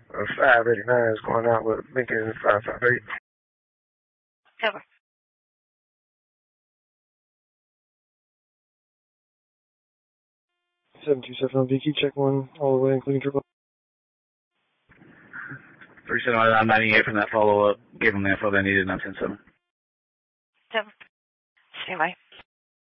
589 is going out with Lincoln 558. Cover. 727 Vicky, check 1 all the way, including triple. 37998 from that follow-up. Gave them the info they needed, 910-7. 7. Stand by.